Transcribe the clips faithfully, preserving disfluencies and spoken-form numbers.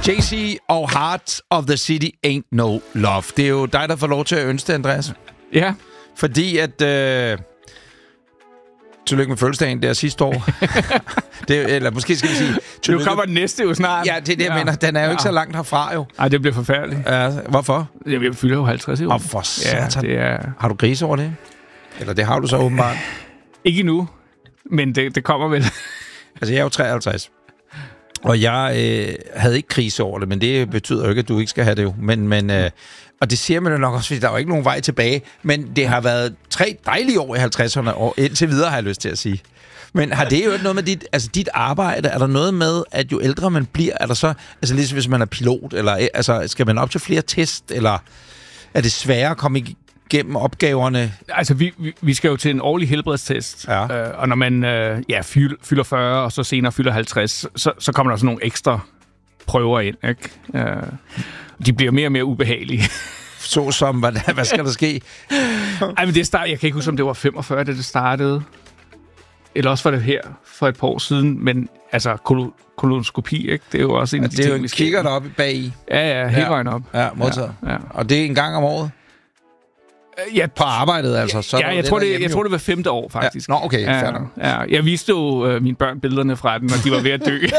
Jay-Z og Heart of the City Ain't No Love. Det er jo dig, der får lov til at ønske det, Andreas. Ja. Fordi at... Øh... Tillykke med fødselsdagen der sidste år. det, eller måske skal vi sige... Nu kommer den næste jo snart. Ja, det er det, jeg ja. mener. Den er jo ja. ikke så langt herfra, jo. Nej, det bliver forfærdeligt. Ja, hvorfor? Jeg fylder jo halvtreds i år. Og for satan. Ja, det er... Har du grise over det? Eller det har du så åbenbart. Ikke endnu, men det, det kommer vel. Altså, jeg er jo treoghalvtreds. Og jeg øh, havde ikke krise over det, men det betyder jo ikke, at du ikke skal have det jo. Men, men, øh, og det siger man jo nok også, fordi der er jo ikke nogen vej tilbage. Men det har været tre dejlige år i halvtredserne, og indtil videre har jeg lyst til at sige. Men har det jo ikke noget med dit, altså dit arbejde? Er der noget med, at jo ældre man bliver, er der så, altså ligesom hvis man er pilot, eller altså, skal man op til flere test, eller er det sværere at komme igennem opgaverne? Altså, vi, vi, vi skal jo til en årlig helbredstest, ja. øh, og når man øh, ja, fylder fyrre, og så senere fylder halvtreds, så, så kommer der sådan nogle ekstra prøver ind, ikke? Øh, de bliver mere og mere ubehagelige. Så som, hvad, hvad skal der ske? Ej, men det start, jeg kan ikke huske, om det var femogfyrre, da det startede. Eller også var det her for et par år siden, men altså kol- kolonoskopi, ikke? Det er jo også en ja, af de ting, ting, vi Det er jo en kigger deroppe bag i. Ja, ja, hele ja. vejen op. Ja, modtaget. Ja, ja. Og det er en gang om året? Ja, på arbejdet, altså. Så ja, jeg, tror, det, jeg tror, det var femte år, faktisk. Ja. Nå, okay, ja, fair ja, jeg viste jo øh, mine børn billederne fra den, og de var ved at dø.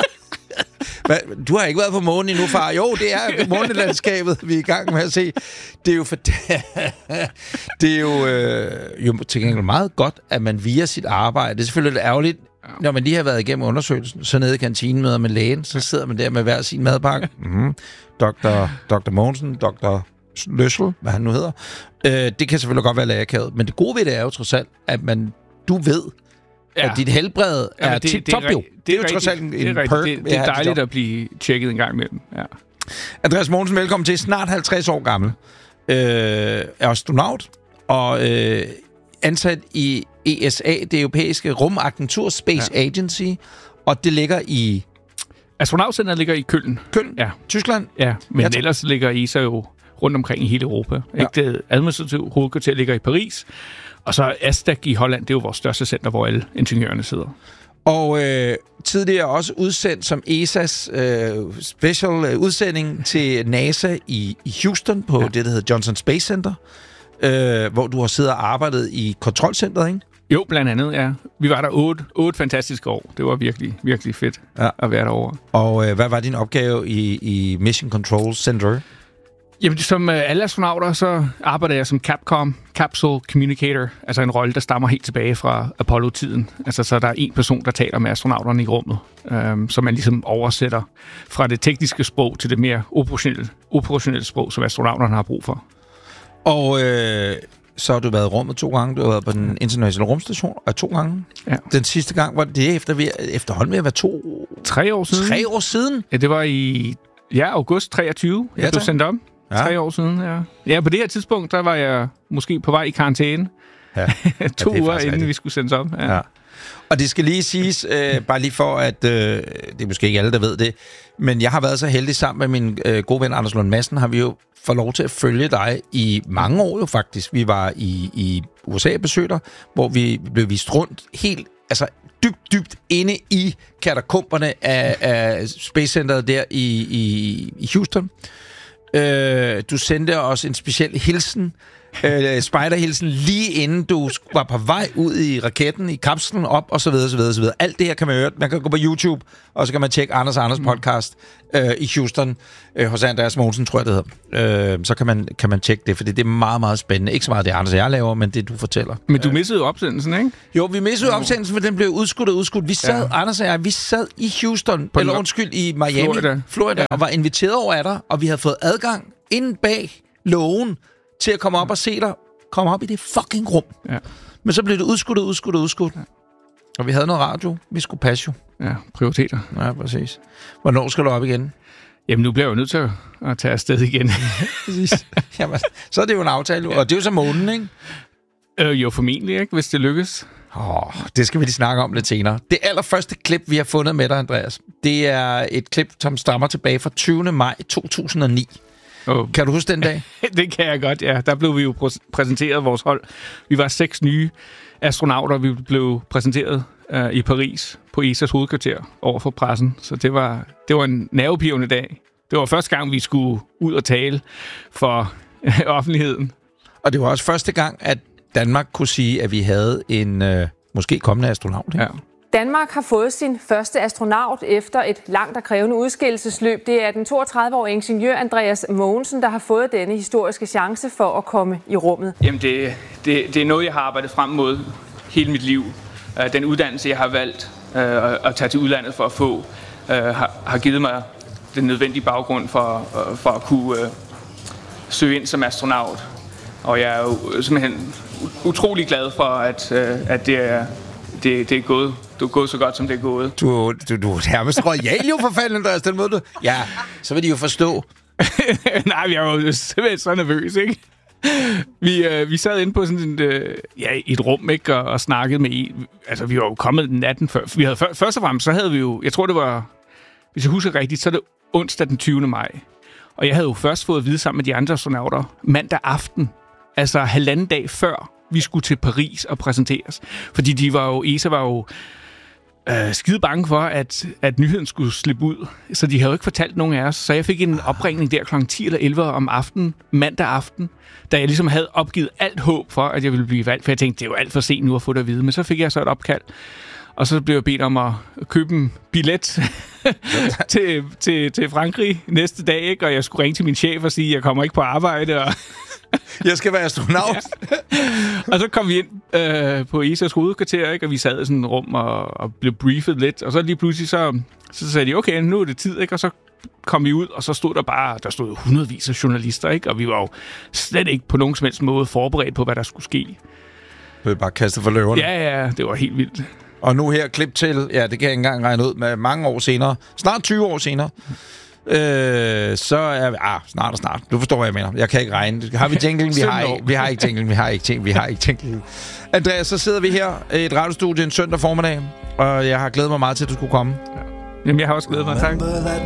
Hvad? Du har ikke været på månen endnu, far. Jo, det er månelandskabet, vi er i gang med at se. Det er jo for det er jo, øh, jo til gengæld meget godt, at man via sit arbejde, det er selvfølgelig lidt ærgerligt, ja. når man lige har været igennem undersøgelsen, så nede i kantinen møder med lægen, så sidder man der med hver sin madpakke. Mm-hmm. doktor doktor Mogensen, doktor Løssel, hvad han nu hedder. Øh, det kan selvfølgelig godt være lærerkavet, men det gode ved det er jo trods alt, at man, du ved, ja. at dit helbred er ja, tip-top jo. Det, det er jo trods alt en, en perk. Det, det er dejligt at blive tjekket en gang imellem. Ja. Andreas Mogensen, velkommen til. Snart halvtreds år gammel. Øh, er astronaut og øh, ansat i E S A, det europæiske rumagentur, Space ja. Agency, og det ligger i... Astronautcenteret ligger i Køln. Køln? Ja. Tyskland? Ja, men ja, ellers ligger I så jo rundt omkring i hele Europa. Ja. Ikke? Det administrative hovedkvarter ligger i Paris, og så Asdag i Holland, det er jo vores største center, hvor alle ingeniørerne sidder. Og øh, tidligere også udsendt som E S A's øh, special øh, udsending til NASA i, i Houston på ja. det, der hedder Johnson Space Center, øh, hvor du har siddet og arbejdet i kontrolcentret, ikke? Jo, blandt andet, ja. Vi var der otte, otte fantastiske år. Det var virkelig, virkelig fedt ja. at være derovre. Og øh, hvad var din opgave i, i Mission Control Center? Jamen, som øh, alle astronauter, så arbejder jeg som Capcom, Capsule Communicator, altså en rolle, der stammer helt tilbage fra Apollo-tiden. Altså, så der er en person, der taler med astronauterne i rummet, øh, som man ligesom oversætter fra det tekniske sprog til det mere operationelle, operationelle sprog, som astronauterne har brug for. Og øh, så har du været i rummet to gange. Du har været på den internationale rumstation og to gange. Ja. Den sidste gang var det efter, efterhånden ved at være to... Tre år siden. Tre år siden? Ja, det var i ja, august treogtyve. Jeg ja, blev sendt om. Ja. Tre år siden, ja. Ja, på det her tidspunkt, der var jeg måske på vej i karantæne. Ja. to ja, uger inden rigtigt. Vi skulle sendes om. Ja. Ja. Og det skal lige siges, øh, bare lige for, at øh, det er måske ikke alle, der ved det, men jeg har været så heldig sammen med min øh, gode ven Anders Lund Madsen, har vi jo fået lov til at følge dig i mange år jo faktisk. Vi var i, i U S A besøgter, hvor vi blev vist rundt helt, altså dybt, dybt inde i katakomberne af, af Space Centeret der i, i, i Houston. Øh, du sendte os en speciel hilsen, øh, spider-hilsen, lige inden du var på vej ud i raketten, i kapslen op, og så videre, så videre, så videre. Alt det her kan man høre. Man kan gå på YouTube, og så kan man tjekke Anders og Anders podcast øh, i Houston, øh, hos Andreas Mogensen, tror jeg, det hedder. Øh, så kan man, kan man tjekke det, for det er meget, meget spændende. Ikke så meget det, Anders og jeg laver, men det, du fortæller. Men du missede opsendelsen, ikke? Jo, vi missede opsendelsen, for den blev udskudt og udskudt. Vi sad, ja. Anders og jeg, vi sad i Houston, på eller undskyld, i Miami, Florida, Florida ja. og var inviteret over af dig, og vi havde fået adgang inde bag lågen til at komme op og se dig, komme op i det fucking rum. Ja. Men så blev det udskudt og udskudt og udskudt. Ja. Og vi havde noget radio. Vi skulle passe jo. Ja, prioriteter. Ja, præcis. Hvornår skal du op igen? Jamen, nu bliver jeg jo nødt til at, at tage afsted igen. Præcis. Jamen, så er det jo en aftale. Ja. Og det er jo så månen, ikke? Øh, jo, formentlig, ikke? Hvis det lykkes. Åh, oh, det skal vi lige snakke om lidt senere. Det allerførste klip, vi har fundet med dig, Andreas, det er et klip, som stammer tilbage fra tyvende maj to tusind og ni. Oh. Kan du huske den dag? Det kan jeg godt, ja. Der blev vi jo præ- præsenteret vores hold. Vi var seks nye astronauter. Vi blev præsenteret øh, i Paris på E S A's hovedkvarter over for pressen. Så det var, det var en nervepirrende dag. Det var første gang, vi skulle ud og tale for øh, offentligheden. Og det var også første gang, at Danmark kunne sige, at vi havde en øh, måske kommende astronaut. Ikke? Ja. Danmark har fået sin første astronaut efter et langt og krævende udskillelsesløb. Det er den toogtredive-årige ingeniør Andreas Mogensen, der har fået denne historiske chance for at komme i rummet. Jamen, det, det, det er noget, jeg har arbejdet frem mod hele mit liv. Den uddannelse, jeg har valgt øh, at tage til udlandet for at få, øh, har, har givet mig den nødvendige baggrund for, øh, for at kunne øh, søge ind som astronaut. Og jeg er jo simpelthen utrolig glad for, at, øh, at det, er, det, det er gået. Du er gået så godt, som det er gået. Du, du, du er nærmest royal jo for fanden, Andreas, den måde du... Ja, så vil de jo forstå. Nej, jeg var jo simpelthen så nervøs, ikke? Vi, øh, vi sad inde på sådan et, øh, ja, et rum, ikke, og, og snakkede med en. Altså, vi var jo kommet natten før. Vi havde, først og fremmest, så havde vi jo... Jeg tror, det var... Hvis jeg husker rigtigt, så er det onsdag den tyvende maj. Og jeg havde jo først fået at vide sammen med de andre astronauter mandag aften. Altså halvanden dag før vi skulle til Paris og præsenteres. Fordi de var jo, E S A var jo øh, skide bange for, at, at nyheden skulle slippe ud. Så de havde jo ikke fortalt nogen af os. Så jeg fik en opringning der klokken ti eller elleve om aftenen, mandag aften, da jeg ligesom havde opgivet alt håb for, at jeg ville blive valgt. For jeg tænkte, det er jo alt for sent nu at få det at vide. Men så fik jeg så et opkald. Og så blev jeg bedt om at købe en billet til, til, til Frankrig næste dag, ikke? Og jeg skulle ringe til min chef og sige, at jeg kommer ikke på arbejde. Og jeg skal være astronaut. Ja. Og så kom vi ind øh, på E S A's hovedkvarter, ikke? Og vi sad i sådan et rum og, og blev briefet lidt. Og så lige pludselig, så, så sagde de, okay, nu er det tid, ikke? Og så kom vi ud, og så stod der bare, der stod hundredvis af journalister, ikke? Og vi var jo slet ikke på nogen som helst måde forberedt på, hvad der skulle ske. Du er bare kastet for løverne. Ja, ja, det var helt vildt. Og nu her klip til, ja, det kan jeg ikke engang regne ud, med mange år senere, snart tyve år senere, øh, så er vi, ah, snart og snart, du forstår, hvad jeg mener. Jeg kan ikke regne. Har vi jinglen? Vi har ikke, vi har ikke jinglen, vi har ikke jinglen, vi har ikke jinglen. Andreas, så sidder vi her i et radiostudie en søndag formiddag, og jeg har glædet mig meget til, at du skulle komme. Ja. Jamen, jeg har også glædet mig, tak.